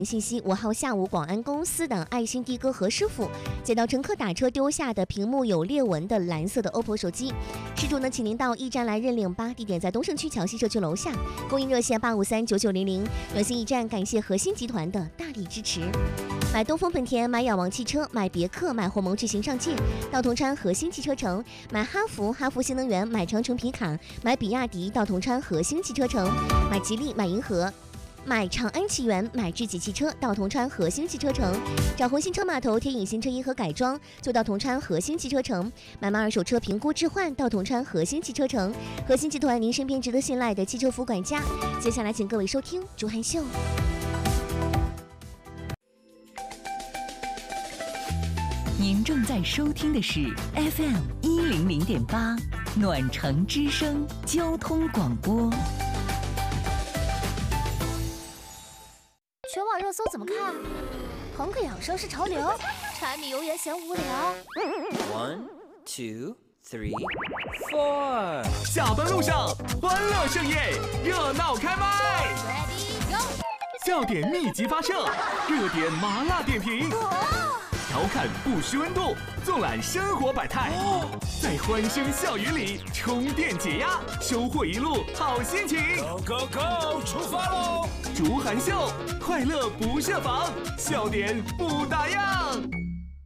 信息，5号下午，广安公司的爱心的哥何师傅捡到乘客打车丢下的屏幕有裂纹的蓝色的 OPPO 手机，失主呢，请您到驿站来认领吧，地点在东胜区桥西社区楼下，供应热线8539900。暖心驿站感谢核心集团的大力支持。买东风本田，买仰望汽车，买别克，买鸿蒙智行上界，到铜川核心汽车城；买哈弗新能源，买长城皮卡，买比亚迪，到铜川核心汽车城；买吉利，买银河，买长安汽源，买智己汽车，到铜川核心汽车城；找红新车码头贴影新车衣和改装，就到铜川核心汽车城；买卖二手车评估置换，到铜川核心汽车城。核心集团，您身边值得信赖的汽车服务管家。接下来，请各位收听朱涵秀。 您正在收听的是 FM 100.8暖城之声交通广播。 全网热搜怎么看？朋克养生是潮流，柴米油盐嫌无聊。 1, 2, 3, 4。 下班路上欢乐盛宴，热闹开麦。 Ready go！ 笑点密集发射，热点麻辣点评。调侃不失温度，纵览生活百态，在欢声笑语里充电解压，收获一路好心情。 Go go go！ 出发喽！ 朱涵秀，快乐不设防，笑点不打烊。